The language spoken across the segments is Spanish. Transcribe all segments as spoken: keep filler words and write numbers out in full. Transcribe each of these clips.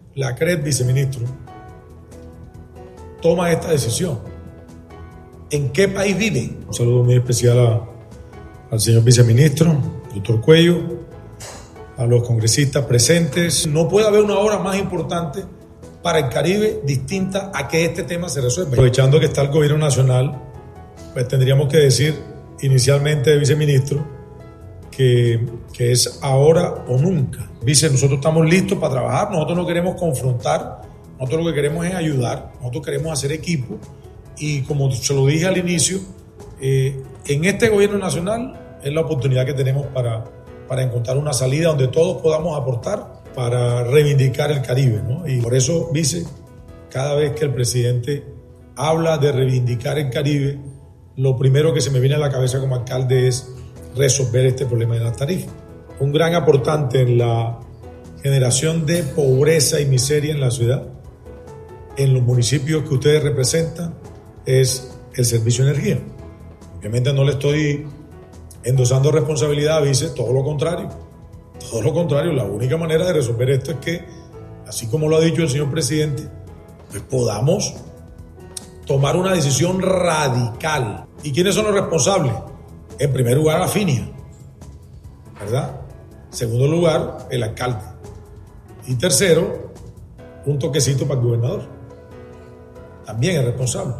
la C R E D, viceministro, toma esta decisión? ¿En qué país vive? Un saludo muy especial a, al señor viceministro, doctor Cuello, a los congresistas presentes. No puede haber una hora más importante para el Caribe distinta a que este tema se resuelva. Aprovechando que está el gobierno nacional, pues tendríamos que decir inicialmente, viceministro, que, que es ahora o nunca. Vice, nosotros estamos listos para trabajar, nosotros no queremos confrontar, nosotros lo que queremos es ayudar, nosotros queremos hacer equipo y como se lo dije al inicio, eh, en este gobierno nacional es la oportunidad que tenemos para, para encontrar una salida donde todos podamos aportar para reivindicar el Caribe, ¿no? Y por eso, vice, cada vez que el presidente habla de reivindicar el Caribe, lo primero que se me viene a la cabeza como alcalde es resolver este problema de las tarifas. Un gran aportante en la generación de pobreza y miseria en la ciudad, en los municipios que ustedes representan, es el servicio de energía. Obviamente no le estoy endosando responsabilidad, vice, todo lo contrario. Todo lo contrario, la única manera de resolver esto es que, así como lo ha dicho el señor presidente, pues podamos tomar una decisión radical. ¿Y quiénes son los responsables? En primer lugar, la Finia, ¿verdad? En segundo lugar, el alcalde. Y tercero, un toquecito para el gobernador. También es responsable.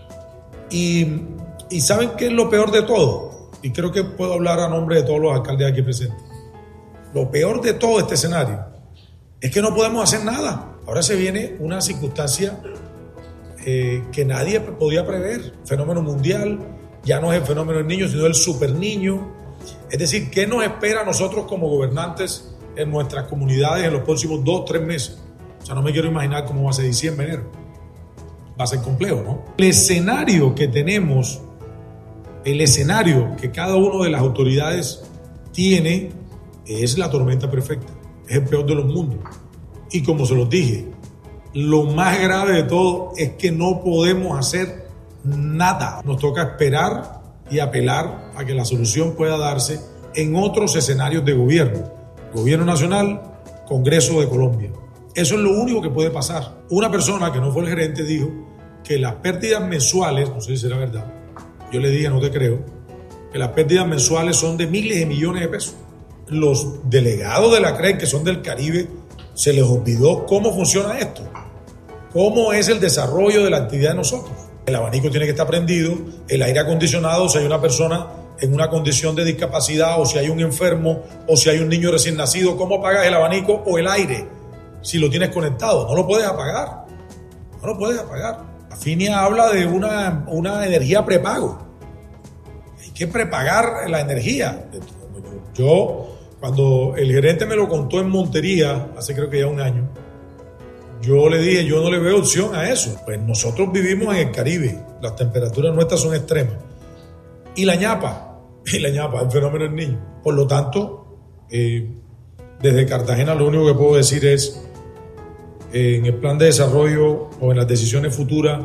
Y, y ¿saben qué es lo peor de todo? Y creo que puedo hablar a nombre de todos los alcaldes aquí presentes. Lo peor de todo este escenario es que no podemos hacer nada. Ahora se viene una circunstancia eh, que nadie podía prever. Fenómeno mundial, ya no es el fenómeno del niño, sino el super niño. Es decir, ¿qué nos espera a nosotros como gobernantes en nuestras comunidades en los próximos dos, tres meses? O sea, no me quiero imaginar cómo va a ser diciembre, enero. Va a ser complejo, ¿no? El escenario que tenemos, el escenario que cada una de las autoridades tiene, es la tormenta perfecta, es el peor de los mundos. Y como se los dije, lo más grave de todo es que no podemos hacer nada. Nos toca esperar y apelar a que la solución pueda darse en otros escenarios de gobierno. Gobierno nacional, Congreso de Colombia. Eso es lo único que puede pasar. Una persona que no fue el gerente dijo que las pérdidas mensuales, no sé si será verdad, yo le dije, no te creo, que las pérdidas mensuales son de miles de millones de pesos. Los delegados de la C R E D, que son del Caribe, se les olvidó cómo funciona esto, cómo es el desarrollo de la actividad de nosotros. El abanico tiene que estar prendido, el aire acondicionado, si hay una persona en una condición de discapacidad o si hay un enfermo o si hay un niño recién nacido, ¿cómo apagas el abanico o el aire si lo tienes conectado? No lo puedes apagar, no lo puedes apagar. La Finia habla de una, una energía prepago. Hay que prepagar la energía. Yo, cuando el gerente me lo contó en Montería, hace creo que ya un año, yo le dije, yo no le veo opción a eso. Pues nosotros vivimos en el Caribe, las temperaturas nuestras son extremas. Y la ñapa, y la ñapa, el fenómeno del niño. Por lo tanto, eh, desde Cartagena lo único que puedo decir es, eh, en el plan de desarrollo o en las decisiones futuras,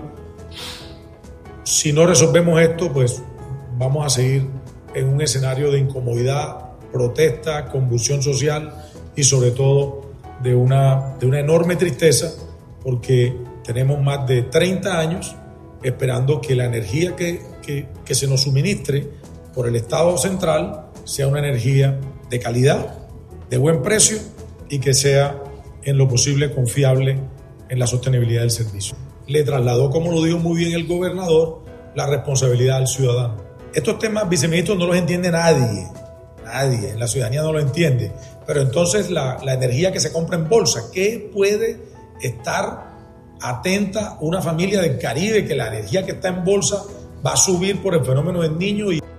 si no resolvemos esto, pues vamos a seguir en un escenario de incomodidad, protesta, convulsión social y sobre todo de una, de una enorme tristeza porque tenemos más de treinta años esperando que la energía que, que, que se nos suministre por el Estado central sea una energía de calidad, de buen precio y que sea en lo posible confiable en la sostenibilidad del servicio. Le trasladó, como lo dijo muy bien el gobernador, la responsabilidad al ciudadano. Estos temas, viceministro, no los entiende nadie. Nadie, la ciudadanía no lo entiende. Pero entonces la, la energía que se compra en bolsa, ¿qué puede estar atenta una familia del Caribe que la energía que está en bolsa va a subir por el fenómeno del niño? Y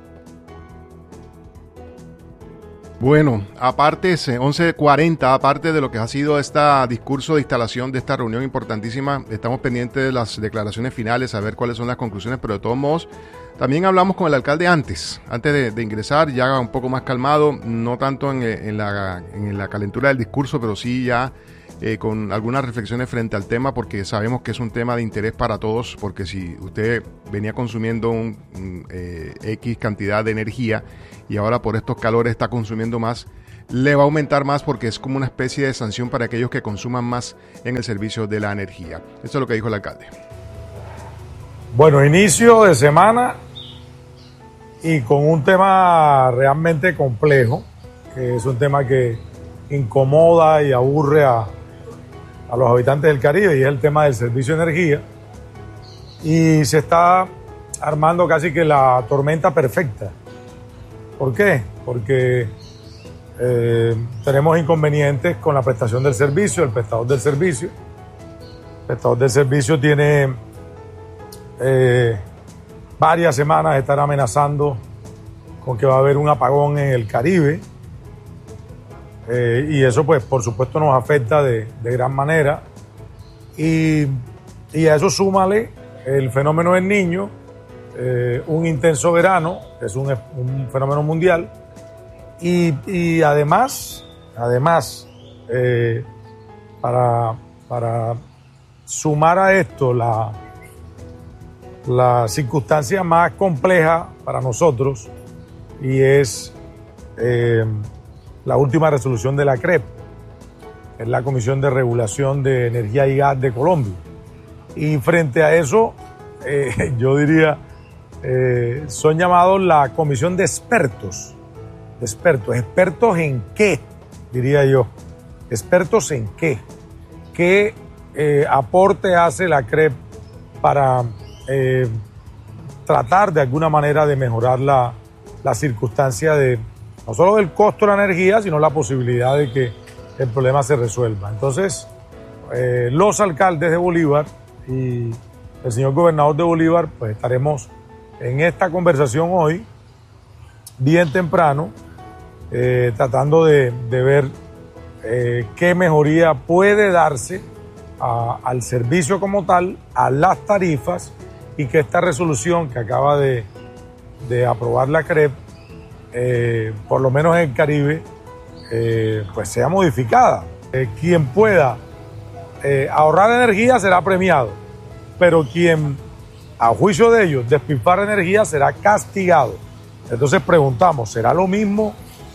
bueno, aparte, once cuarenta, aparte de lo que ha sido este discurso de instalación de esta reunión importantísima, estamos pendientes de las declaraciones finales, a ver cuáles son las conclusiones, pero de todos modos, también hablamos con el alcalde antes, antes de, de ingresar, ya un poco más calmado, no tanto en, en, la, en la calentura del discurso, pero sí ya eh, con algunas reflexiones frente al tema, porque sabemos que es un tema de interés para todos, porque si usted venía consumiendo un, un eh, X cantidad de energía y ahora por estos calores está consumiendo más, le va a aumentar más porque es como una especie de sanción para aquellos que consuman más en el servicio de la energía. Esto es lo que dijo el alcalde. Bueno, inicio de semana y con un tema realmente complejo, que es un tema que incomoda y aburre a, a los habitantes del Caribe, y es el tema del servicio de energía. Y se está armando casi que la tormenta perfecta. ¿Por qué? Porque eh, tenemos inconvenientes con la prestación del servicio, el prestador del servicio. El prestador del servicio tiene eh, varias semanas de estar amenazando con que va a haber un apagón en el Caribe. Eh, y eso, pues, por supuesto, nos afecta de, de gran manera. Y, y a eso súmale el fenómeno del Niño, eh, un intenso verano, que es un, un fenómeno mundial, y, y además, además eh, para, para sumar a esto la, la circunstancia más compleja para nosotros, y es eh, la última resolución de la C R E P, es la Comisión de Regulación de Energía y Gas de Colombia. Y frente a eso, eh, yo diría, eh, son llamados la Comisión de Expertos. De expertos. ¿Expertos en qué? Diría yo. ¿Expertos en qué? ¿Qué eh, aporte hace la C R E P para eh, tratar de alguna manera de mejorar la, la circunstancia de no solo del costo de la energía, sino la posibilidad de que el problema se resuelva? Entonces, eh, los alcaldes de Bolívar y el señor gobernador de Bolívar, pues estaremos en esta conversación hoy, bien temprano, eh, tratando de, de ver eh, qué mejoría puede darse a, al servicio como tal, a las tarifas, y que esta resolución que acaba de, de aprobar la C R E P, eh, por lo menos en el Caribe, eh, pues sea modificada. Eh, quien pueda eh, ahorrar energía será premiado, pero quien, a juicio de ellos, despilfarra energía será castigado. Entonces preguntamos, ¿será lo mismo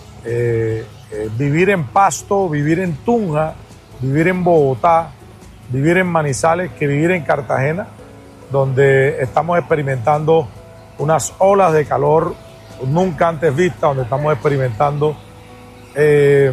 eh, eh, vivir en Pasto, vivir en Tunja, vivir en Bogotá, vivir en Manizales que vivir en Cartagena, donde estamos experimentando unas olas de calor nunca antes vistas, donde estamos experimentando eh,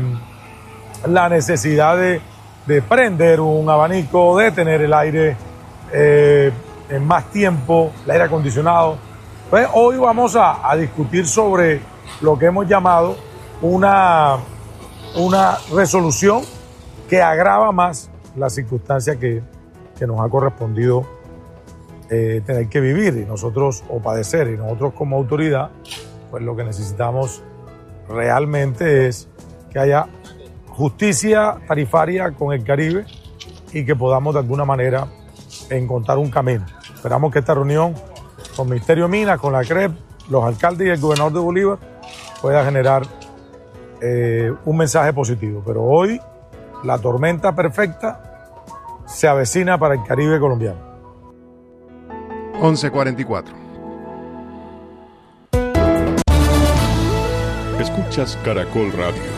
la necesidad de, de prender un abanico, de tener el aire eh, en más tiempo, el aire acondicionado? Pues hoy vamos a, a discutir sobre lo que hemos llamado una, una resolución que agrava más la circunstancia que, que nos ha correspondido eh, tener que vivir y nosotros, o padecer, y nosotros como autoridad, pues lo que necesitamos realmente es que haya justicia tarifaria con el Caribe y que podamos de alguna manera encontrar un camino. Esperamos que esta reunión con el Ministerio de Minas, con la C R E P, los alcaldes y el gobernador de Bolívar pueda generar eh, un mensaje positivo. Pero hoy la tormenta perfecta se avecina para el Caribe colombiano. once cuarenta y cuatro. Escuchas Caracol Radio.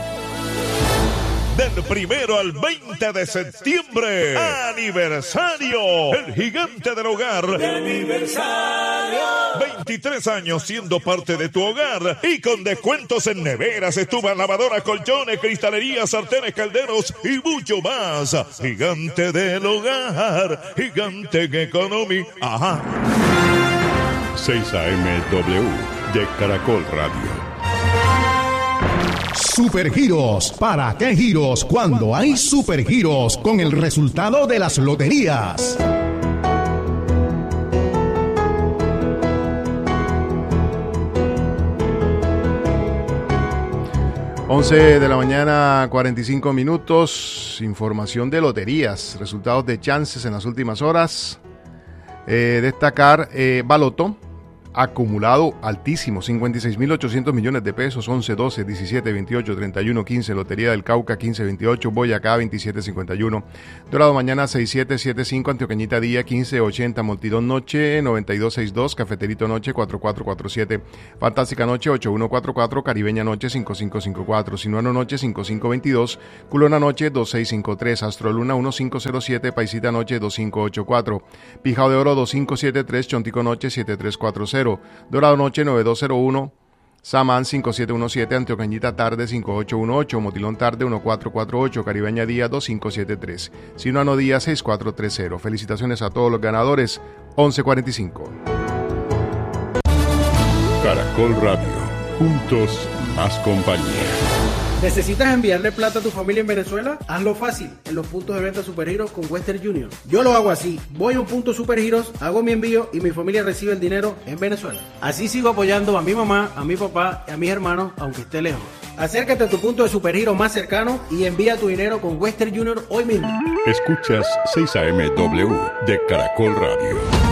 Del primero al veinte de septiembre, aniversario, el gigante del hogar. ¡De aniversario! veintitrés años siendo parte de tu hogar y con descuentos en neveras, estufas, lavadoras, colchones, cristalerías, sartenes, calderos y mucho más. Gigante del hogar, gigante economy. Ajá. seis A M W de Caracol Radio. Supergiros. ¿Para qué giros cuando hay supergiros con el resultado de las loterías? once de la mañana, cuarenta y cinco minutos. Información de loterías, resultados de chances en las últimas horas. Eh, destacar eh, Baloto. acumulado altísimo, cincuenta y seis mil ochocientos millones de pesos, once, doce, diecisiete, veintiocho, treinta y uno, quince, Lotería del Cauca, quince veintiocho, Boyacá, veintisiete cincuenta y uno, Dorado Mañana, sesenta y siete setenta y cinco, Antioqueñita Día, quince ochenta, Multidón Noche, noventa y dos sesenta y dos, Cafeterito Noche, cuarenta y cuatro cuarenta y siete, Fantástica Noche, ochenta y uno cuarenta y cuatro, Caribeña Noche, cincuenta y cinco cincuenta y cuatro, Sinuano Noche, cincuenta y cinco veintidós, Culona Noche, veintiséis cincuenta y tres, Astroluna, quince cero siete, Paisita Noche, veinticinco ochenta y cuatro, Pijao de Oro, veinticinco setenta y tres, Chontico Noche, setenta y tres cuarenta, Dorado Noche, noventa y dos cero uno, Samán cincuenta y siete diecisiete, Antioqueñita Tarde cincuenta y ocho dieciocho, Motilón Tarde catorce cuarenta y ocho, Caribeña Día veinticinco setenta y tres, Sinuano Día sesenta y cuatro treinta. Felicitaciones a todos los ganadores. once cuarenta y cinco. Caracol Radio, juntos más compañía. ¿Necesitas enviarle plata a tu familia en Venezuela? Hazlo fácil, en los puntos de venta Supergiros con Western Union. Yo lo hago así, voy a un punto Supergiros, hago mi envío y mi familia recibe el dinero en Venezuela. Así sigo apoyando a mi mamá, a mi papá y a mis hermanos, aunque esté lejos. Acércate a tu punto de Supergiros más cercano y envía tu dinero con Western Union hoy mismo. Escuchas seis A M W de Caracol Radio.